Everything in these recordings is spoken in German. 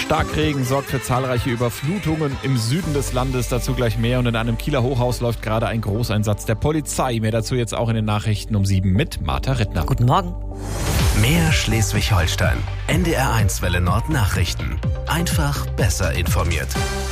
Starkregen sorgt für zahlreiche Überflutungen im Süden des Landes. Dazu gleich mehr. Und in einem Kieler Hochhaus läuft gerade ein Großeinsatz der Polizei. Mehr dazu jetzt auch in den Nachrichten um 7 mit Martha Rittner. Guten Morgen. Mehr Schleswig-Holstein. NDR1 Welle Nord Nachrichten. Einfach besser informiert.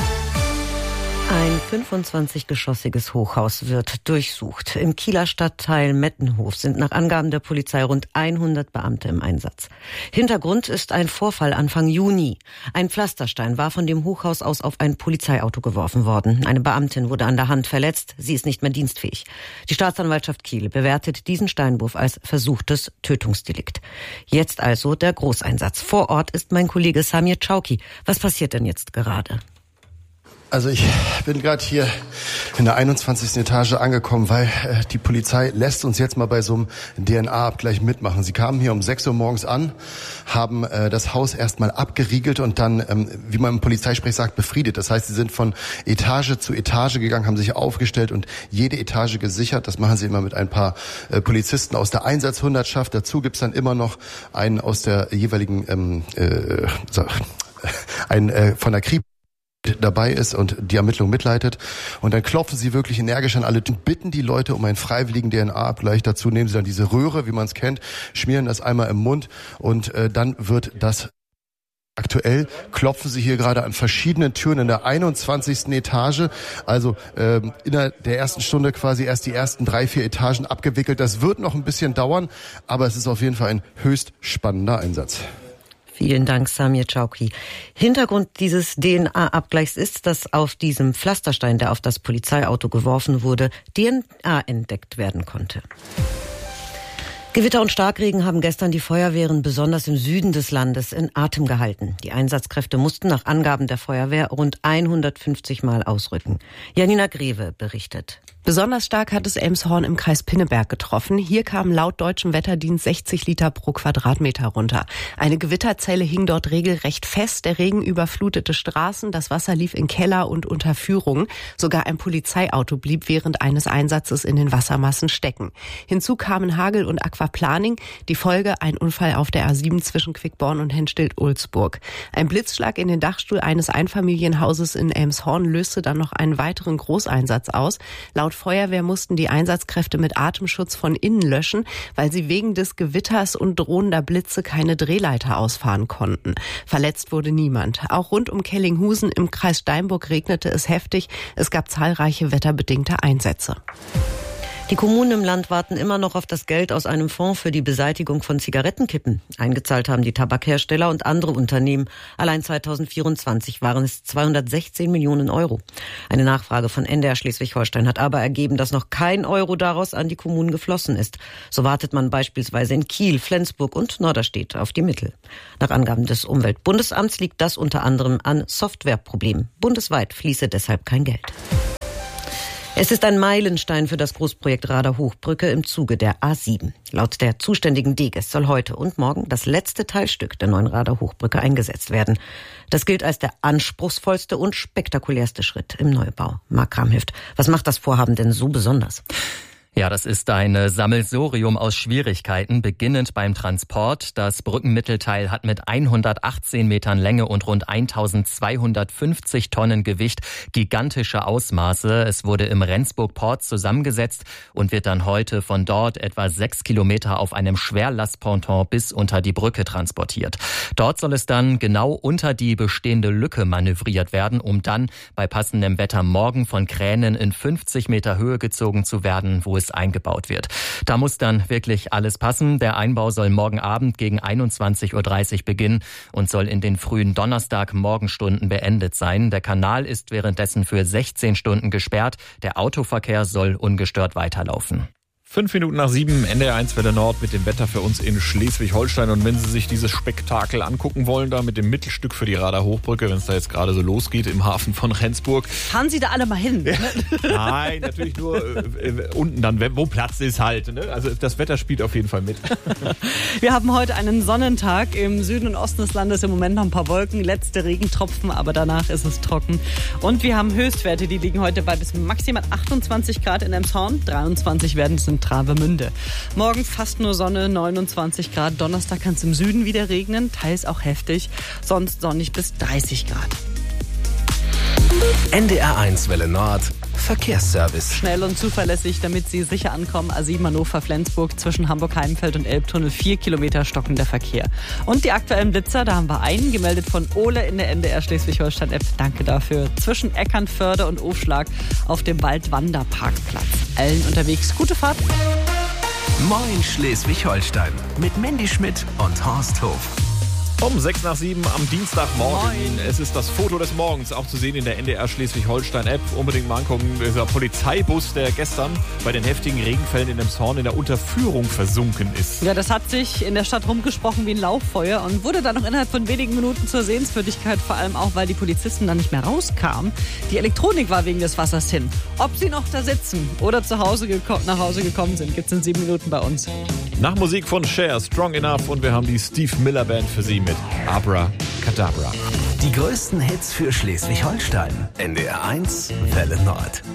Ein 25-geschossiges Hochhaus wird durchsucht. Im Kieler Stadtteil Mettenhof sind nach Angaben der Polizei rund 100 Beamte im Einsatz. Hintergrund ist ein Vorfall Anfang Juni. Ein Pflasterstein war von dem Hochhaus aus auf ein Polizeiauto geworfen worden. Eine Beamtin wurde an der Hand verletzt. Sie ist nicht mehr dienstfähig. Die Staatsanwaltschaft Kiel bewertet diesen Steinwurf als versuchtes Tötungsdelikt. Jetzt also der Großeinsatz. Vor Ort ist mein Kollege Samir Chauki. Was passiert denn jetzt gerade? Also ich bin gerade hier in der 21. Etage angekommen, weil die Polizei lässt uns jetzt mal bei so einem DNA-Abgleich mitmachen. Sie kamen hier um 6 Uhr morgens an, haben das Haus erstmal abgeriegelt und dann, wie man im Polizeisprech sagt, befriedet. Das heißt, sie sind von Etage zu Etage gegangen, haben sich aufgestellt und jede Etage gesichert. Das machen sie immer mit ein paar Polizisten aus der Einsatzhundertschaft. Dazu gibt's dann immer noch einen aus der jeweiligen, von der Kripo dabei ist und die Ermittlung mitleitet. Und dann klopfen sie wirklich energisch an alle, bitten die Leute um einen freiwilligen DNA-Abgleich. Dazu nehmen sie dann diese Röhre, wie man es kennt, schmieren das einmal im Mund und dann wird das. Aktuell klopfen sie hier gerade an verschiedenen Türen in der 21. Etage, also innerhalb der ersten Stunde quasi erst die ersten 3-4 Etagen abgewickelt. Das wird noch ein bisschen dauern, aber es ist auf jeden Fall ein höchst spannender Einsatz. Vielen Dank, Samir Chauki. Hintergrund dieses DNA-Abgleichs ist, dass auf diesem Pflasterstein, der auf das Polizeiauto geworfen wurde, DNA entdeckt werden konnte. Gewitter und Starkregen haben gestern die Feuerwehren besonders im Süden des Landes in Atem gehalten. Die Einsatzkräfte mussten nach Angaben der Feuerwehr rund 150 Mal ausrücken. Janina Greve berichtet. Besonders stark hat es Elmshorn im Kreis Pinneberg getroffen. Hier kamen laut deutschem Wetterdienst 60 Liter pro Quadratmeter runter. Eine Gewitterzelle hing dort regelrecht fest. Der Regen überflutete Straßen, das Wasser lief in Keller und Unterführungen. Sogar ein Polizeiauto blieb während eines Einsatzes in den Wassermassen stecken. Hinzu kamen Hagel und Aquaplaning. Die Folge: ein Unfall auf der A7 zwischen Quickborn und Henstedt-Ulzburg. Ein Blitzschlag in den Dachstuhl eines Einfamilienhauses in Elmshorn löste dann noch einen weiteren Großeinsatz aus. Laut Feuerwehr mussten die Einsatzkräfte mit Atemschutz von innen löschen, weil sie wegen des Gewitters und drohender Blitze keine Drehleiter ausfahren konnten. Verletzt wurde niemand. Auch rund um Kellinghusen im Kreis Steinburg regnete es heftig. Es gab zahlreiche wetterbedingte Einsätze. Die Kommunen im Land warten immer noch auf das Geld aus einem Fonds für die Beseitigung von Zigarettenkippen. Eingezahlt haben die Tabakhersteller und andere Unternehmen. Allein 2024 waren es 216 Millionen Euro. Eine Nachfrage von NDR Schleswig-Holstein hat aber ergeben, dass noch kein Euro daraus an die Kommunen geflossen ist. So wartet man beispielsweise in Kiel, Flensburg und Norderstedt auf die Mittel. Nach Angaben des Umweltbundesamts liegt das unter anderem an Softwareproblemen. Bundesweit fließe deshalb kein Geld. Es ist ein Meilenstein für das Großprojekt Rader-Hochbrücke im Zuge der A7. Laut der zuständigen DGES soll heute und morgen das letzte Teilstück der neuen Rader-Hochbrücke eingesetzt werden. Das gilt als der anspruchsvollste und spektakulärste Schritt im Neubau. Marc Kramhüft, was macht das Vorhaben denn so besonders? Ja, das ist ein Sammelsurium aus Schwierigkeiten, beginnend beim Transport. Das Brückenmittelteil hat mit 118 Metern Länge und rund 1250 Tonnen Gewicht gigantische Ausmaße. Es wurde im Rendsburg-Port zusammengesetzt und wird dann heute von dort etwa 6 Kilometer auf einem Schwerlastponton bis unter die Brücke transportiert. Dort soll es dann genau unter die bestehende Lücke manövriert werden, um dann bei passendem Wetter morgen von Kränen in 50 Meter Höhe gezogen zu werden, wo es eingebaut wird. Da muss dann wirklich alles passen. Der Einbau soll morgen Abend gegen 21:30 Uhr beginnen und soll in den frühen Donnerstag-Morgenstunden beendet sein. Der Kanal ist währenddessen für 16 Stunden gesperrt. Der Autoverkehr soll ungestört weiterlaufen. 5 Minuten nach 7, NDR1 Welle Nord mit dem Wetter für uns in Schleswig-Holstein. Und wenn Sie sich dieses Spektakel angucken wollen, da mit dem Mittelstück für die Rader-Hochbrücke, wenn es da jetzt gerade so losgeht im Hafen von Rendsburg. Fahren Sie da alle mal hin? Ja. Nein, natürlich nur unten dann, wo Platz ist halt. Ne? Also das Wetter spielt auf jeden Fall mit. Wir haben heute einen Sonnentag. Im Süden und Osten des Landes im Moment noch ein paar Wolken, letzte Regentropfen, aber danach ist es trocken. Und wir haben Höchstwerte, die liegen heute bei bis maximal 28 Grad in Elmshorn. 23 werden es in Travemünde. Morgen fast nur Sonne, 29 Grad. Donnerstag kann es im Süden wieder regnen, teils auch heftig, sonst sonnig bis 30 Grad. NDR1 Welle Nord Verkehrsservice. Schnell und zuverlässig, damit Sie sicher ankommen. A7 Hannover-Flensburg zwischen Hamburg-Heimfeld und Elbtunnel 4 Kilometer stockender Verkehr. Und die aktuellen Blitzer, da haben wir einen gemeldet von Ole in der NDR Schleswig-Holstein-App. Danke dafür. Zwischen Eckernförde und Ofschlag auf dem Waldwanderparkplatz. Allen unterwegs gute Fahrt. Moin Schleswig-Holstein mit Mandy Schmidt und Horst Hof. Um 6:07 am Dienstagmorgen. Es ist das Foto des Morgens, auch zu sehen in der NDR Schleswig-Holstein-App. Unbedingt mal angucken. Dieser Polizeibus, der gestern bei den heftigen Regenfällen in Emshorn in der Unterführung versunken ist. Ja, das hat sich in der Stadt rumgesprochen wie ein Lauffeuer und wurde dann noch innerhalb von wenigen Minuten zur Sehenswürdigkeit, vor allem auch, weil die Polizisten dann nicht mehr rauskamen. Die Elektronik war wegen des Wassers hin. Ob sie noch da sitzen oder nach Hause gekommen sind, gibt's in 7 Minuten bei uns. Nach Musik von Cher, Strong Enough, und wir haben die Steve Miller Band für Sie mit Abra Kadabra. Die größten Hits für Schleswig-Holstein. NDR1 Welle Nord.